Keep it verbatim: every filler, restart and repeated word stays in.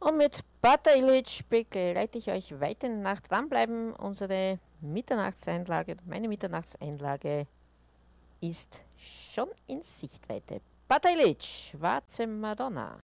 Und mit Bata Illich begleite ich euch weiter in die Nacht. Dranbleiben, unsere Mitternachtseinlage, meine Mitternachtseinlage ist schon in Sichtweite. Bata Illich, schwarze Madonna.